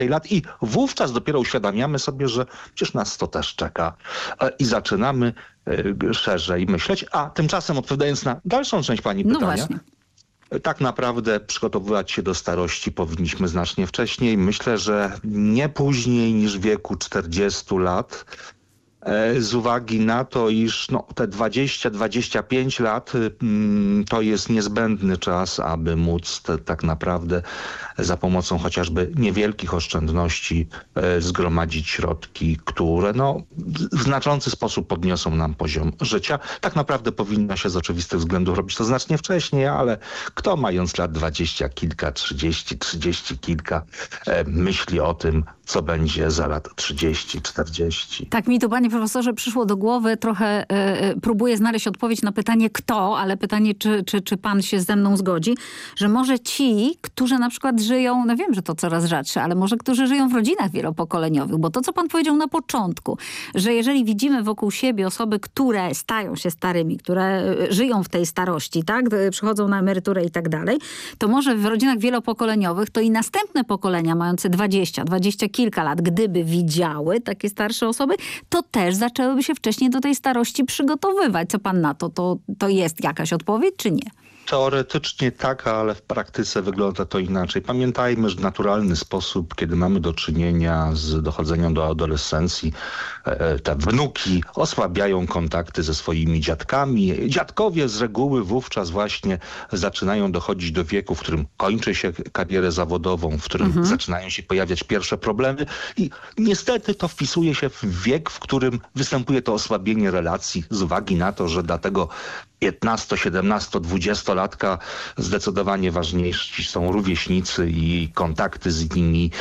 lat i wówczas dopiero uświadamiamy sobie, że przecież nas to też czeka i zaczynamy szerzej myśleć. A tymczasem odpowiadając na dalszą część pani pytania, właśnie. Tak naprawdę przygotowywać się do starości powinniśmy znacznie wcześniej. Myślę, że nie później niż w wieku 40 lat. Z uwagi na to, iż te 20-25 lat to jest niezbędny czas, aby móc tak naprawdę za pomocą chociażby niewielkich oszczędności zgromadzić środki, które w znaczący sposób podniosą nam poziom życia. Tak naprawdę powinno się z oczywistych względów robić to znacznie wcześniej, ale kto mając lat 20 kilka, 30 kilka myśli o tym, co będzie za lat 30-40. Tak mi tu, panie profesorze, przyszło do głowy, trochę próbuję znaleźć odpowiedź na pytanie kto, ale pytanie, czy pan się ze mną zgodzi, że może ci, którzy na przykład żyją, wiem, że to coraz rzadsze, ale może którzy żyją w rodzinach wielopokoleniowych, bo to, co pan powiedział na początku, że jeżeli widzimy wokół siebie osoby, które stają się starymi, które żyją w tej starości, tak, przychodzą na emeryturę i tak dalej, to może w rodzinach wielopokoleniowych to i następne pokolenia mające 20 kilka lat, gdyby widziały takie starsze osoby, to też zaczęłyby się wcześniej do tej starości przygotowywać. Co pan na to? To jest jakaś odpowiedź, czy nie? Teoretycznie tak, ale w praktyce wygląda to inaczej. Pamiętajmy, że w naturalny sposób, kiedy mamy do czynienia z dochodzeniem do adolescencji, te wnuki osłabiają kontakty ze swoimi dziadkami. Dziadkowie z reguły wówczas właśnie zaczynają dochodzić do wieku, w którym kończy się karierę zawodową, w którym zaczynają się pojawiać pierwsze problemy i niestety to wpisuje się w wiek, w którym występuje to osłabienie relacji z uwagi na to, że dlatego 15, 17, 20-latka zdecydowanie ważniejsi są rówieśnicy i kontakty z nimi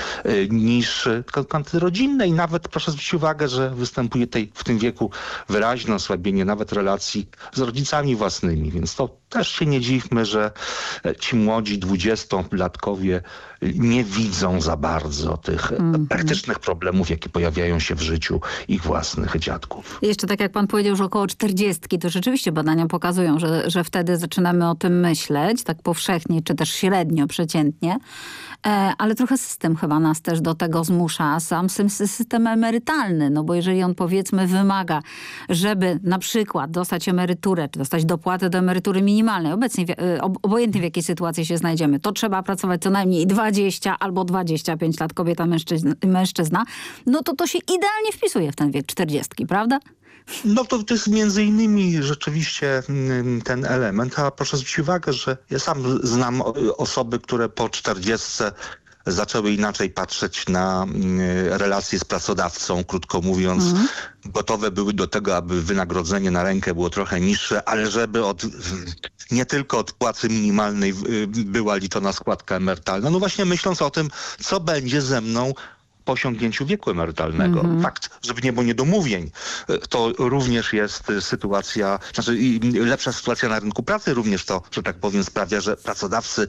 niż kontakty rodzinne. I nawet proszę zwrócić uwagę, że występuje w tym wieku wyraźne osłabienie nawet relacji z rodzicami własnymi. Więc to też się nie dziwmy, że ci młodzi 20-latkowie nie widzą za bardzo tych praktycznych problemów, jakie pojawiają się w życiu ich własnych dziadków. Jeszcze tak jak pan powiedział, że około 40, to rzeczywiście badania pokazują, że wtedy zaczynamy o tym myśleć, tak powszechnie, czy też średnio, przeciętnie. Ale trochę system chyba nas też do tego zmusza, sam system emerytalny, bo jeżeli on powiedzmy wymaga, żeby na przykład dostać emeryturę, czy dostać dopłatę do emerytury minimalnej, obecnie obojętnie w jakiej sytuacji się znajdziemy, to trzeba pracować co najmniej 20 albo 25 lat, kobieta, mężczyzna, to się idealnie wpisuje w ten wiek 40, prawda? To jest między innymi rzeczywiście ten element, a proszę zwrócić uwagę, że ja sam znam osoby, które po 40 zaczęły inaczej patrzeć na relacje z pracodawcą, krótko mówiąc, gotowe były do tego, aby wynagrodzenie na rękę było trochę niższe, ale żeby nie tylko od płacy minimalnej była liczona składka emerytalna. Właśnie myśląc o tym, co będzie ze mną po osiągnięciu wieku emerytalnego. Fakt, żeby nie było niedomówień, to również jest sytuacja, lepsza sytuacja na rynku pracy również to, że tak powiem, sprawia, że pracodawcy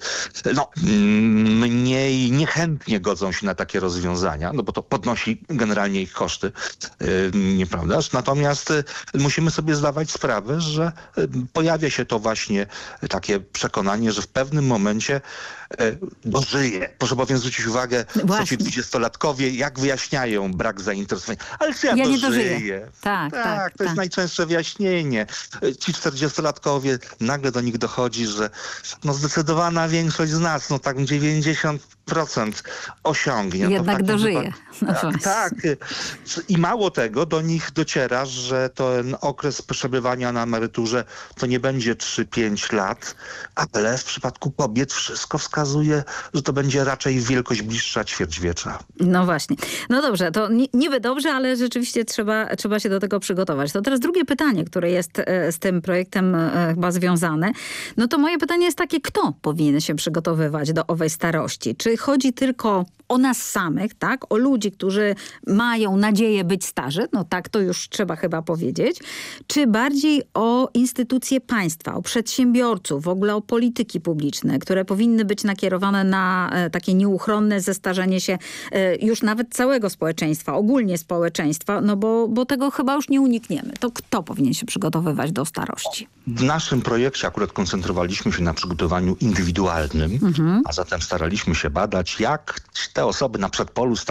mniej niechętnie godzą się na takie rozwiązania, bo to podnosi generalnie ich koszty, nieprawdaż? Natomiast musimy sobie zdawać sprawę, że pojawia się to właśnie takie przekonanie, że w pewnym momencie dożyje. Proszę bowiem zwrócić uwagę, co ci 20-latkowie, jak wyjaśniają brak zainteresowania. Ale co ja nie dożyję? dożyję. Tak, to jest najczęstsze wyjaśnienie. Ci 40-latkowie, nagle do nich dochodzi, że zdecydowana większość z nas, 90% osiągnie. Jednak dożyje. Tak. I mało tego, do nich dociera, że ten okres przebywania na emeryturze to nie będzie 3-5 lat, ale w przypadku kobiet wszystko wskazuje, że to będzie raczej wielkość bliższa ćwierćwiecza. No właśnie. No dobrze, to niby dobrze, ale rzeczywiście trzeba się do tego przygotować. To teraz drugie pytanie, które jest z tym projektem chyba związane. To moje pytanie jest takie, kto powinien się przygotowywać do owej starości? Czy chodzi tylko o nas samych, tak? O ludzi, którzy mają nadzieję być starzy? Tak to już trzeba chyba powiedzieć. Czy bardziej o instytucje państwa, o przedsiębiorców, w ogóle o polityki publiczne, które powinny być nakierowane na takie nieuchronne zestarzenie się już nawet całego społeczeństwa, ogólnie społeczeństwa, bo tego chyba już nie unikniemy. To kto powinien się przygotowywać do starości? W naszym projekcie akurat koncentrowaliśmy się na przygotowaniu indywidualnym, a zatem staraliśmy się bardzo zbadać, jak te osoby na przedpolu